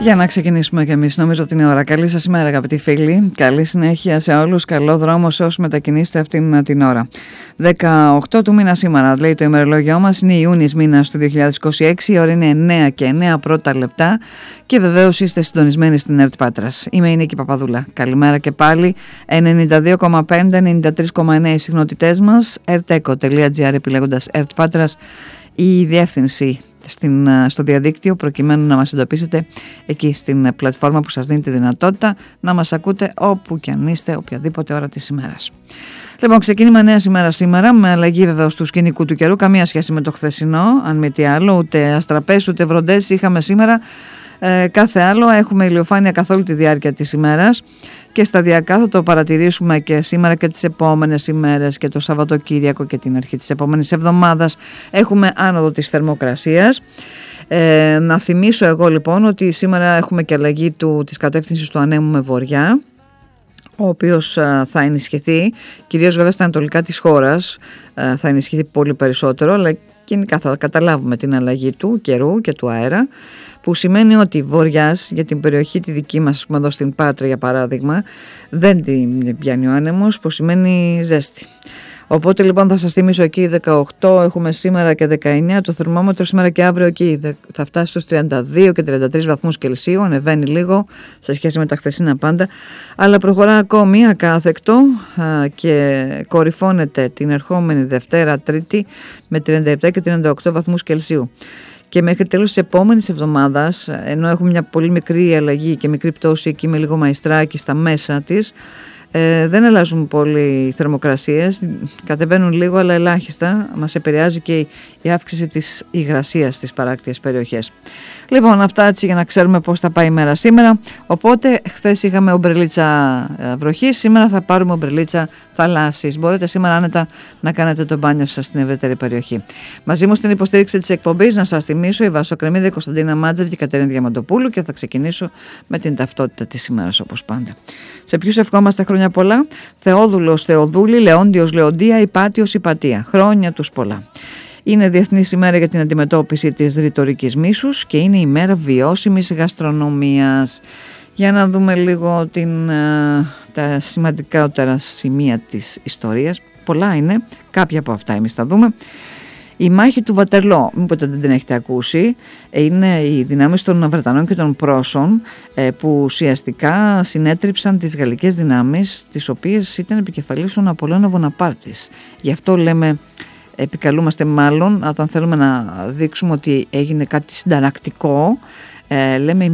Για να ξεκινήσουμε κι εμείς, νομίζω ότι είναι ώρα. Καλή σας ημέρα, αγαπητοί φίλοι. Καλή συνέχεια σε όλους. Καλό δρόμο σε όσους μετακινήσετε αυτήν την ώρα. 18 του μήνα σήμερα, λέει το ημερολόγιό μας. Είναι Ιούνις μήνας του 2026. Η ώρα είναι 9 και 9 πρώτα λεπτά. Και βεβαίως είστε συντονισμένοι στην ΕΡΤ Πάτρας. Είμαι η Νίκη Παπαδούλα. Καλημέρα και πάλι. 92,5, 93,9 οι συχνότητές μας. erteco.gr επιλέγοντας ΕΡΤ Πάτρας. Η διεύθυνση στο διαδίκτυο, προκειμένου να μας εντοπίσετε εκεί στην πλατφόρμα που σας δίνει τη δυνατότητα να μας ακούτε όπου και αν είστε, οποιαδήποτε ώρα της ημέρας. Λοιπόν, ξεκίνημα νέας ημέρας σήμερα, με αλλαγή βεβαίως του σκηνικού του καιρού, καμία σχέση με το χθεσινό, αν μη τι άλλο, ούτε αστραπές ούτε βροντές είχαμε σήμερα. Κάθε άλλο, έχουμε ηλιοφάνεια καθ' όλη τη διάρκεια της ημέρας και σταδιακά θα το παρατηρήσουμε και σήμερα και τις επόμενες ημέρες και το Σαββατοκύριακο και την αρχή της επόμενης εβδομάδας. Έχουμε άνοδο της θερμοκρασίας. Να θυμίσω εγώ λοιπόν ότι σήμερα έχουμε και αλλαγή της κατεύθυνσης του ανέμου με βορειά, ο οποίος θα ενισχυθεί, κυρίως βέβαια στα ανατολικά της χώρας θα ενισχυθεί πολύ περισσότερο, αλλά γενικά θα καταλάβουμε την αλλαγή του καιρού και του αέρα, που σημαίνει ότι βοριάς για την περιοχή τη δική μας, εδώ στην Πάτρα για παράδειγμα, δεν την πιάνει ο άνεμος, που σημαίνει ζέστη. Οπότε λοιπόν θα σας θυμίσω εκεί 18, έχουμε σήμερα και 19, το θερμόμετρο σήμερα και αύριο εκεί θα φτάσει στους 32 και 33 βαθμούς Κελσίου, ανεβαίνει λίγο σε σχέση με τα χθεσίνα πάντα, αλλά προχωρά ακόμη ακάθεκτο και κορυφώνεται την ερχόμενη Δευτέρα Τρίτη με 37 και 38 βαθμούς Κελσίου. Και μέχρι τέλος της επόμενης εβδομάδας, ενώ έχουμε μια πολύ μικρή αλλαγή και μικρή πτώση εκεί με λίγο μαϊστράκι στα μέσα της, δεν αλλάζουν πολύ οι θερμοκρασίες, κατεβαίνουν λίγο αλλά ελάχιστα. Μας επηρεάζει και η αύξηση της υγρασίας στις παράκτιες περιοχές. Λοιπόν, αυτά έτσι για να ξέρουμε πώς θα πάει η μέρα σήμερα. Οπότε χθες είχαμε ομπρελίτσα βροχής, σήμερα θα πάρουμε ομπρελίτσα θαλάσσης. Μπορείτε σήμερα άνετα να κάνετε το μπάνιο σας στην ευρύτερη περιοχή. Μαζί μου στην υποστήριξη της εκπομπής, να σας θυμίσω, η Βασοκρεμίδα, η Κωνσταντίνα Μάντζερ και η Κατερίνα Διαμαντοπούλου, και θα ξεκινήσω με την ταυτότητα της ημέρας όπως πάντα. Σε ποιους ευχόμαστε χρόνια πολλά? Θεόδουλος Θεοδούλη, Λεόντιος Λεοντία, Υπάτιος Υπατία. Χρόνια τους πολλά. Είναι Διεθνής ημέρα για την αντιμετώπιση της ρητορικής μίσους και είναι η μέρα βιώσιμης γαστρονομίας. Για να δούμε λίγο τα σημαντικότερα σημεία της ιστορίας. Πολλά είναι, κάποια από αυτά εμείς θα δούμε. Η μάχη του Βατερλό, μήποτε δεν την έχετε ακούσει, είναι οι δυνάμεις των Βρετανών και των Πρώσων που ουσιαστικά συνέτριψαν τις γαλλικές δυνάμεις, τις οποίες ήταν επικεφαλής ο Ναπολέον Βοναπάρτης. Γι' αυτό λέμε, επικαλούμαστε μάλλον, όταν θέλουμε να δείξουμε ότι έγινε κάτι συνταρακτικό, λέμε